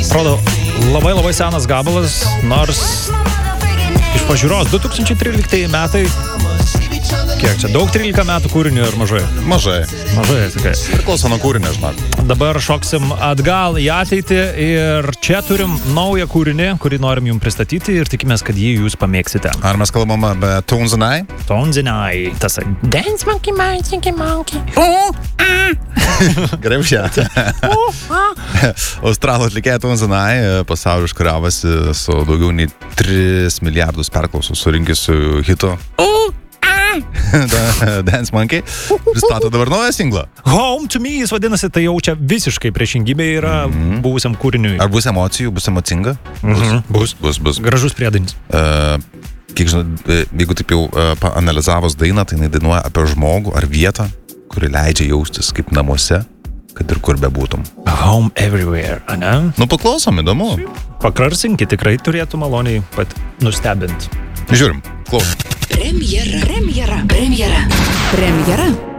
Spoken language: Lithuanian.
Atrodo, labai senas gabalas, nors iš pažiūros 2013 metai. Kiek čia? Daug 13 metų kūrinių ir mažai? Mažai, sakai. Priklauso nuo kūrinio, žinok. Dabar šoksim atgal į ateitį ir čia turim naują kūrinį, kurį norim jums pristatyti ir tikimės, kad jį jūs pamėgsite. Ar mes kalbam apie Tones and I? Tones and I. Tas Dance Monkey, Monkey. Gerai už ją. Australų atlikėja Tones and I pasaulį iškariavosi su daugiau nei 3 milijardus perklausų surinkusiu hitu. Dance Monkey pristato dabar naują singlą. Home to me, jis vadinasi, tai jau čia visiškai priešingybė yra buvusiam kūriniui. Ar bus emocijų, bus emocinga? Bus. Gražus priedainis. Kiek žinot, jeigu taip jau paanalizavus dainą, tai jinai dainuoja apie žmogų ar vietą, kuri leidžia jaustis kaip namuose, kad ir kur bebūtum. Home everywhere, ane? Nu, paklausom, įdomu. Pakarsinkit, tikrai turėtų maloniai pat nustebinti. Žiūrim, klausom. Premjera.